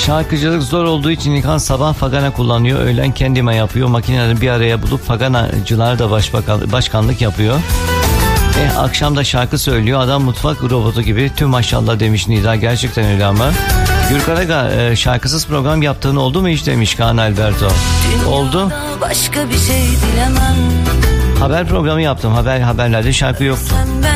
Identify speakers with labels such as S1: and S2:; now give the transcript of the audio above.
S1: Şarkıcılık zor olduğu için İlkan sabah fagana kullanıyor. Öğlen kendime yapıyor. Makineleri bir araya bulup faganacılar da başkanlık yapıyor. Akşam da şarkı söylüyor. Adam mutfak robotu gibi. Tüm maşallah demiş Nida. Gerçekten öyle ama. Gürkan Aga şarkısız program yaptığın oldu mu hiç demiş Kaan Alberto. Oldu.
S2: Başka bir şey dilemem.
S1: Haber programı yaptım. Haberlerde şarkı yoktu.